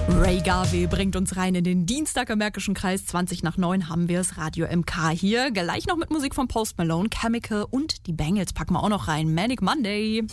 Ray Garvey bringt uns rein in den Dienstag im Märkischen Kreis. 20:20 haben wir es, Radio MK hier. Gleich noch mit Musik von Post Malone, Chemical und die Bangles packen wir auch noch rein. Manic Monday.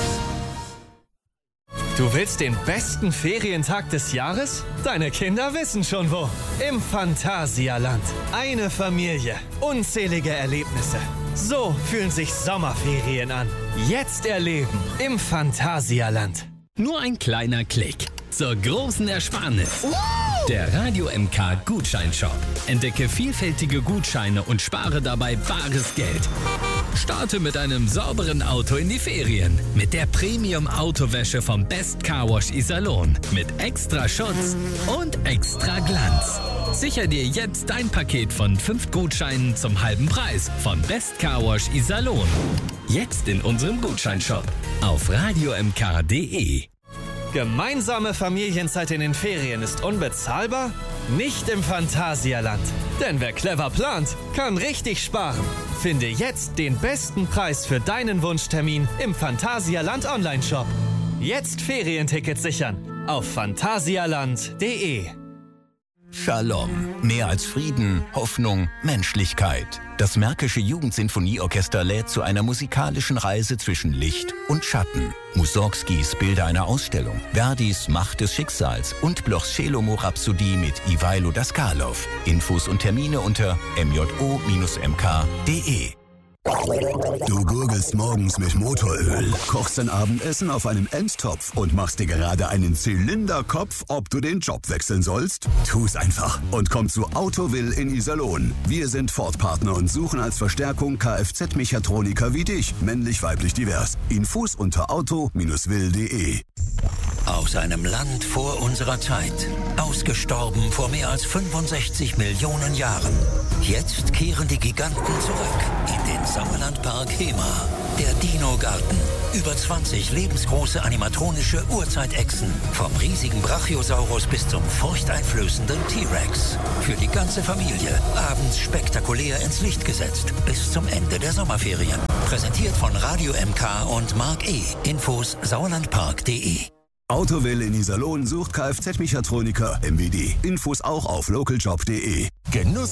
Du willst den besten Ferientag des Jahres? Deine Kinder wissen schon wo. Im Phantasialand. Eine Familie, unzählige Erlebnisse. So fühlen sich Sommerferien an. Jetzt erleben im Phantasialand. Nur ein kleiner Klick zur großen Ersparnis. Der Radio MK Gutscheinshop. Entdecke vielfältige Gutscheine und spare dabei bares Geld. Starte mit einem sauberen Auto in die Ferien. Mit der Premium-Autowäsche vom Best Car Wash Iserlohn. Mit extra Schutz und extra Glanz. Sicher dir jetzt dein Paket von 5 Gutscheinen zum halben Preis von Best Car Wash Iserlohn. Jetzt in unserem Gutscheinshop auf radiomk.de. Gemeinsame Familienzeit in den Ferien ist unbezahlbar? Nicht im Phantasialand. Denn wer clever plant, kann richtig sparen. Finde jetzt den besten Preis für deinen Wunschtermin im Phantasialand Online-Shop. Jetzt Ferientickets sichern auf phantasialand.de. Shalom. Mehr als Frieden, Hoffnung, Menschlichkeit. Das Märkische Jugendsinfonieorchester lädt zu einer musikalischen Reise zwischen Licht und Schatten. Mussorgskis Bilder einer Ausstellung, Verdis Macht des Schicksals und Blochs Schelomo-Rhapsodie mit Ivailo Daskalov. Infos und Termine unter mjo-mk.de. Du gurgelst morgens mit Motoröl, kochst dein Abendessen auf einem Endtopf und machst dir gerade einen Zylinderkopf, ob du den Job wechseln sollst? Tu's einfach und komm zu Autowill in Iserlohn. Wir sind Ford-Partner und suchen als Verstärkung Kfz-Mechatroniker wie dich, männlich-weiblich divers. Infos unter auto-will.de. Aus einem Land vor unserer Zeit, ausgestorben vor mehr als 65 Millionen Jahren. Jetzt kehren die Giganten zurück in den Sauerlandpark Hema. Der Dino-Garten. Über 20 lebensgroße animatronische Urzeitechsen. Vom riesigen Brachiosaurus bis zum furchteinflößenden T-Rex. Für die ganze Familie. Abends spektakulär ins Licht gesetzt. Bis zum Ende der Sommerferien. Präsentiert von Radio MK und Mark E. Infos sauerlandpark.de. Autowill in Iserlohn sucht Kfz-Mechatroniker MWD. Infos auch auf localjob.de. Genuss